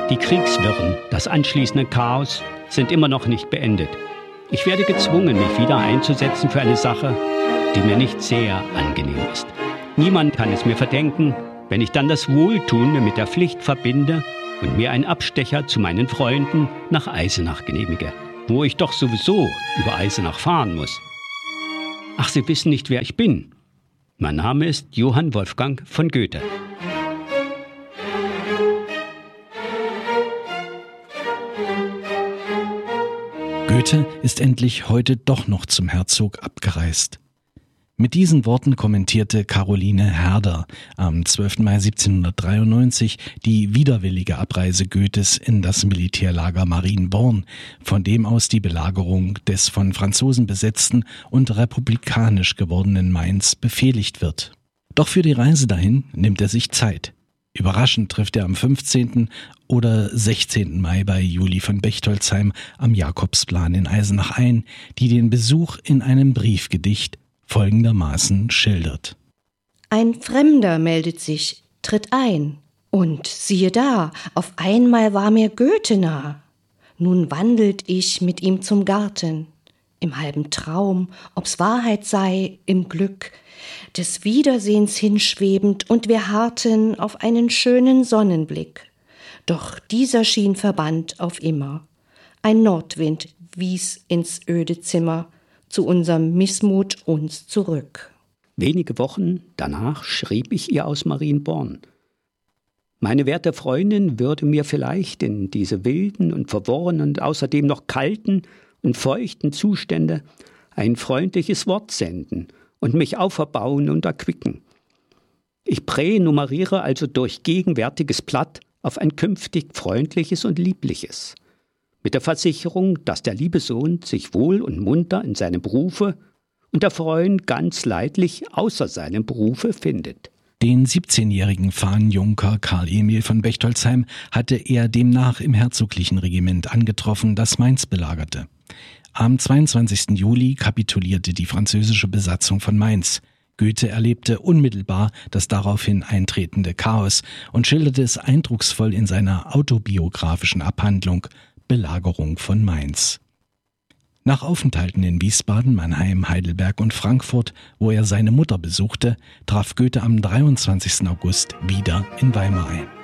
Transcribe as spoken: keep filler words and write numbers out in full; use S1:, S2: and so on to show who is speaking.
S1: Die Kriegswirren, das anschließende Chaos sind immer noch nicht beendet. Ich werde gezwungen, mich wieder einzusetzen für eine Sache, die mir nicht sehr angenehm ist. Niemand kann es mir verdenken, wenn ich dann das Wohltun mit der Pflicht verbinde und mir einen Abstecher zu meinen Freunden nach Eisenach genehmige, wo ich doch sowieso über Eisenach fahren muss. Ach, Sie wissen nicht, wer ich bin. Mein Name ist Johann Wolfgang von Goethe.
S2: Goethe ist endlich heute doch noch zum Herzog abgereist. Mit diesen Worten kommentierte Caroline Herder am zwölften Mai siebzehnhundertdreiundneunzig die widerwillige Abreise Goethes in das Militärlager Marienborn, von dem aus die Belagerung des von Franzosen besetzten und republikanisch gewordenen Mainz befehligt wird. Doch für die Reise dahin nimmt er sich Zeit. Überraschend trifft er am fünfzehnten oder sechzehnten Mai bei Julie von Bechtoldsheim am Jakobsplan in Eisenach ein, die den Besuch in einem Briefgedicht folgendermaßen schildert.
S3: Ein Fremder meldet sich, tritt ein, und siehe da, auf einmal war mir Goethe nah. Nun wandelt ich mit ihm zum Garten, im halben Traum, ob's Wahrheit sei, im Glück, des Wiedersehens hinschwebend, und wir harrten auf einen schönen Sonnenblick. Doch dieser schien verbannt auf immer. Ein Nordwind wies ins öde Zimmer, zu unserem Missmut uns zurück.
S1: Wenige Wochen danach schrieb ich ihr aus Marienborn. Meine werte Freundin würde mir vielleicht in diese wilden und verworrenen und außerdem noch kalten und feuchten Zustände ein freundliches Wort senden und mich auferbauen und erquicken. Ich pränummeriere also durch gegenwärtiges Blatt auf ein künftig freundliches und liebliches, mit der Versicherung, dass der liebe Sohn sich wohl und munter in seinem Berufe und der Freund ganz leidlich außer seinem Berufe findet.
S2: Den siebzehnjährigen Fahnenjunker Karl Emil von Bechtoldsheim hatte er demnach im herzoglichen Regiment angetroffen, das Mainz belagerte. Am zweiundzwanzigsten Juli kapitulierte die französische Besatzung von Mainz. Goethe erlebte unmittelbar das daraufhin eintretende Chaos und schilderte es eindrucksvoll in seiner autobiografischen Abhandlung Belagerung von Mainz. Nach Aufenthalten in Wiesbaden, Mannheim, Heidelberg und Frankfurt, wo er seine Mutter besuchte, traf Goethe am dreiundzwanzigsten August wieder in Weimar ein.